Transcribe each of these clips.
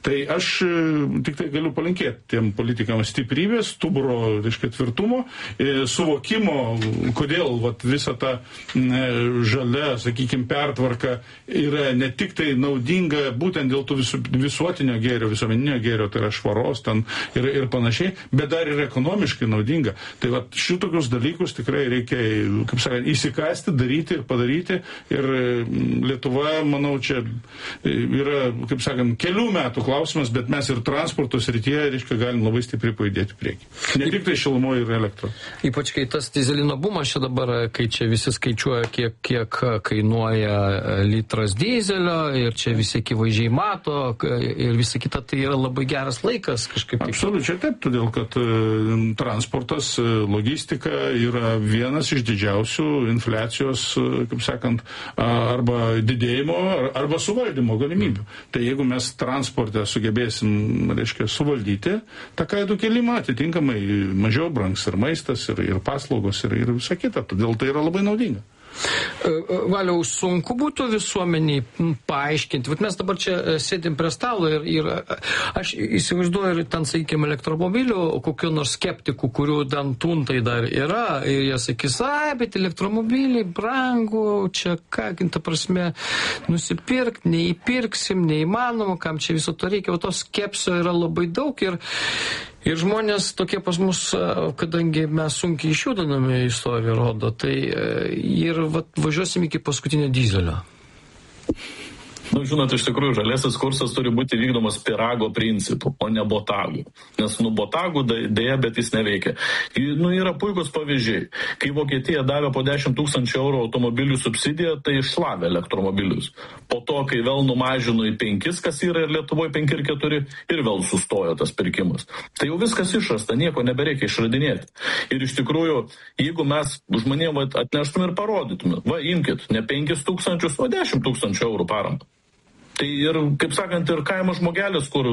Tai aš tik tai galiu palinkėti tiem politikams stiprybės, stuburo, reiškia, tvirtumo, suvokimo, kodėl visa ta žalia, sakykime, pertvarka yra ne tik tai naudinga būtent dėl tų visuotinio gėrio, visuomeninio gėrio, tai yra švaros ten ir panašiai, bet dar ir ekonomiškai naudinga. Tai šitokius dalykus tikrai reikia, kaip sakant, įsikasti, daryti ir padaryti. Ir Lietuva, manau, čia yra, kaip sakant, kelių metų klausimas, bet mes ir transporto srityje, reiškia, galim labai stipriai pajudėti priekį. Ne tik tai šilumoje ir elektro. Ypač kai tas dyzelino bumas čia dabar, kai čia visi skaičiuoja, kiek kainuoja litras dyzelio ir čia visi akivaizdžiai mato ir visa kita, tai yra labai geras laikas kažkaip. Absoliučiai taip, todėl kad transportas, logistika yra vienas iš didžiausių infliacijos, kaip sakant, arba didėjimo, arba suvaldymo galimybių. Tai jeigu mes transporte sugebėsim, reiškia, suvaldyti tą kainų kelimą, atitinkamai mažiau brangs ir maistas, ir paslaugos, ir visa kita. Todėl tai yra labai naudinga. Valiau, sunku būtų visuomeniai paaiškinti. Vat mes dabar čia sėdim prie stalo ir aš įsivaizduoju ir ten, sakykime, elektromobilių, kokių nors skeptikų, kurių ten tuntai dar yra, ir jie sakys, bet elektromobiliai brangu, čia ką, ta prasme, nusipirkti, neįpirksim, neįmanoma, kam čia viso to reikia, o to skepsio yra labai daug ir žmonės tokie pas mus, kadangi mes sunkiai išjudiname, istorija rodo, tai ir važiuosim iki paskutinio dyzelio. Žinot, iš tikrųjų, žaliasis kursas turi būti vykdomas pyrago principu, o ne botagų. Nes botagų dėja, bet jis neveikia. Yra puikus pavyzdžiai. Kai Vokietija davė po 10 000 eurų automobilių subsidiją, tai iššlavė elektromobilius. Po to, kai vėl numažino į 5, kas yra ir Lietuvoje 5 ir 4, ir vėl sustojo tas pirkimas. Tai jau viskas išrasta, nieko nebereikia išradinėti. Ir iš tikrųjų, jeigu mes žmonėm atneštume ir parodytume, imkit, ne 5 000, o 10 000 eurų paramą. Tai ir, kaip sakant, ir kaimo žmogelis, kur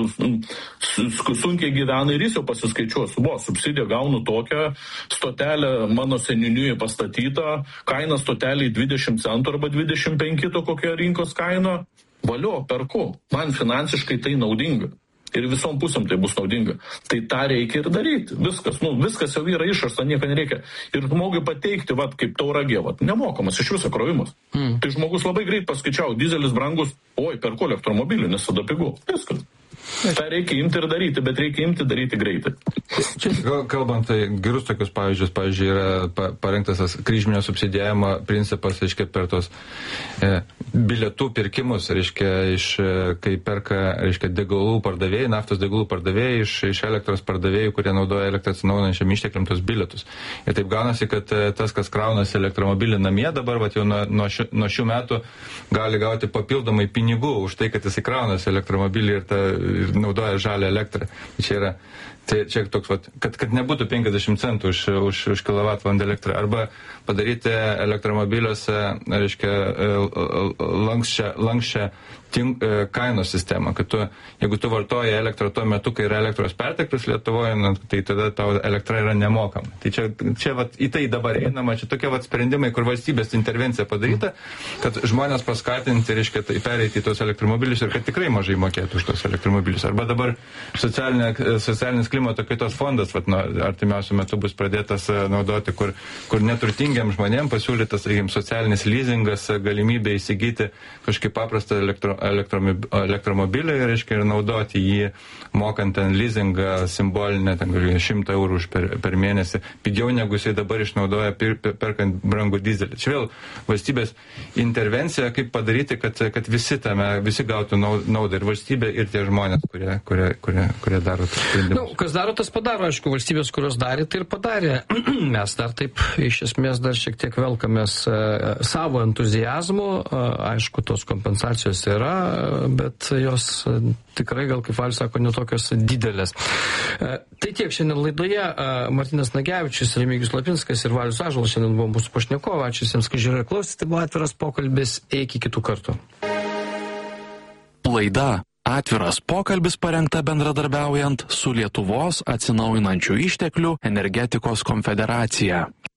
sunkiai gyvena ir jis jau pasiskaičiuos, subsidiją gaunu tokią, stotelę mano seniūnijoje pastatytą, kaina stoteliai 20 centų arba 25, to kokia rinkos kaina, valio, perku, man finansiškai tai naudinga. Ir visom pusėm tai bus naudinga. Tai tą reikia ir daryti. Viskas jau yra išrasta, nieko nereikia. Ir žmogui pateikti, kaip Tauragė, nemokamas iš viso krovimas. Tai žmogus labai greit paskaičiavo, dizelis brangus, perku elektromobilį, nes tada pigu. Viskas. tą reikia imti ir daryti, bet reikia imti daryti greitai. Čia kalbant, tai gerus tokius pavyzdžius, pavyzdžiui, yra parengtas tas kryžminio subsidijavimo principas, reiškia, per tos bilietų pirkimus, reiškia, kai perka, reiškia, degalų pardavėjai, naftos degalų pardavėjai iš elektros pardavėjų, kurie naudoja elektrą atsinaujinančiam ištekliam tos bilietus. Ir taip gaunasi, kad tas, kas kraunasi elektromobilį namie, dabar jau nuo šių metų gali gauti papildomai pinigų už tai, kad jis įkraunasi elektromobilį ir naudoja žalią elektrą. Čia yra, čia toks, kad nebūtų 50 centų už kilovatvalandę elektrą. Arba padaryti elektromobiliuose, reiškia, lankščią kainos sistemą, kad jeigu tu vartoji elektrą tuo metu, kai yra elektros perteklius Lietuvoje, tai tada tavo elektra yra nemokama. Tai čia į tai dabar einama, čia tokie sprendimai, kur valstybės intervencija padaryta, kad žmonės paskatinti, reiškia, pereiti į tos elektromobilius ir kad tikrai mažai mokėtų už tos elektromobilius. Arba dabar socialinis klimato kaitos fondas artimiausiu metu bus pradėtas naudoti, kur neturtingiam žmonėm pasiūlytas, sakykime, socialinis leasingas, galimybė įsigyti kažkaip paprastą elektromobilį, reiškia, ir naudoti jį, mokant ten leasingą simbolinę, 100 eurų per mėnesį, pigiau negu jisai dabar išnaudoja perkant brangų dizelį. Čia vėl valstybės intervencija, kaip padaryti, kad visi gautų naudą, ir valstybė, ir tie žmonės, kurie daro tas sprendimus. Kas daro, tas padaro, aišku, valstybės, kurios darė, tai ir padarė. Mes dar taip, iš esmės, dar šiek tiek velkamės savo entuziazmu, aišku, tos kompensacijos yra, bet jos tikrai, gal kaip Valius sako, netokios didelės. Tai tiek šiandien laidoje. Martynas Nagevičius, Remigijus Lapinskas ir Valius Ąžuolas šiandien buvo mūsų pašnekovai. Ačiū visiems, kad žiūrėjo ir klausėte. Tai buvo Atviras pokalbis. Iki kitų kartų. Laida Atviras pokalbis parengta bendradarbiaujant su Lietuvos atsinaujinančių išteklių energetikos konfederacija.